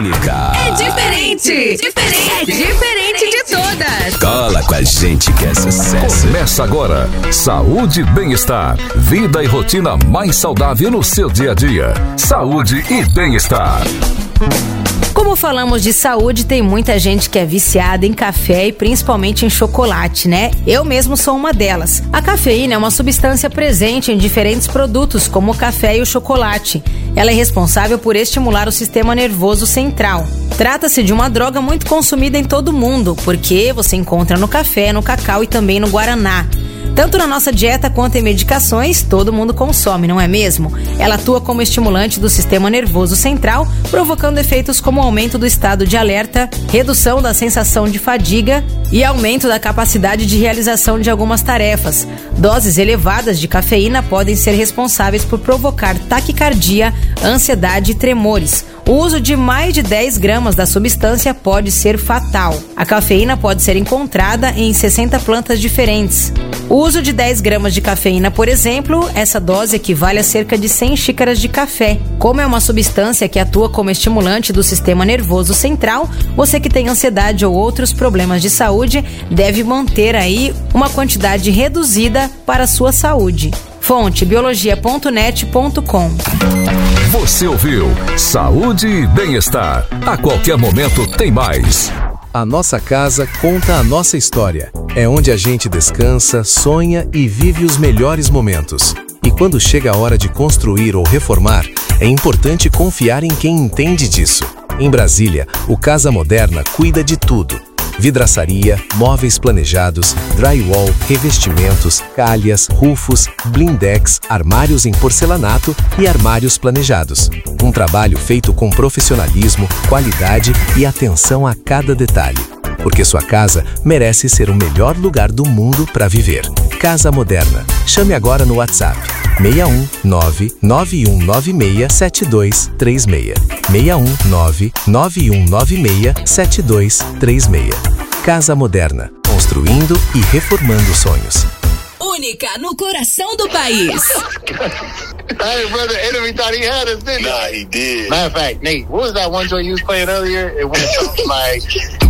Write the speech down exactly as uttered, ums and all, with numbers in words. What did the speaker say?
única. É diferente. Diferente. É diferente de todas. Cola com a gente que é sucesso. Começa agora. Saúde e bem-estar. Vida e rotina mais saudável no seu dia a dia. Saúde e bem-estar. Como falamos de saúde, tem muita gente que é viciada em café e principalmente em chocolate, né? Eu mesmo sou uma delas. A cafeína é uma substância presente em diferentes produtos, como o café e o chocolate. Ela é responsável por estimular o sistema nervoso central. Trata-se de uma droga muito consumida em todo o mundo, porque você encontra no café, no cacau e também no guaraná. Tanto na nossa dieta quanto em medicações, todo mundo consome, não é mesmo? Ela atua como estimulante do sistema nervoso central, provocando efeitos como aumento do estado de alerta, redução da sensação de fadiga e aumento da capacidade de realização de algumas tarefas. Doses elevadas de cafeína podem ser responsáveis por provocar taquicardia, ansiedade e tremores. O uso de mais de dez gramas da substância pode ser fatal. A cafeína pode ser encontrada em sessenta plantas diferentes. O uso de dez gramas de cafeína, por exemplo, essa dose equivale a cerca de cem xícaras de café. Como é uma substância que atua como estimulante do sistema nervoso central, você que tem ansiedade ou outros problemas de saúde deve manter aí uma quantidade reduzida para a sua saúde. Fonte biologia ponto net ponto com. Você ouviu Saúde e Bem-Estar. A qualquer momento tem mais. A nossa casa conta a nossa história. É onde a gente descansa, sonha e vive os melhores momentos. E quando chega a hora de construir ou reformar, é importante confiar em quem entende disso. Em Brasília, o Casa Moderna cuida de tudo. Vidraçaria, móveis planejados, drywall, revestimentos, calhas, rufos, blindex, armários em porcelanato e armários planejados. Um trabalho feito com profissionalismo, qualidade e atenção a cada detalhe. Porque sua casa merece ser o melhor lugar do mundo para viver. Casa Moderna. Chame agora no WhatsApp seis um nove nove um nove seis sete dois três seis. seis um nove nove um nove seis sete dois três seis. Casa Moderna. Construindo e reformando sonhos. Única no coração do país. Hey, brother, enemy thought he had us, didn't he? Nah, he did. Matter of fact, Nate, what was that one joint you was playing earlier? It went something like...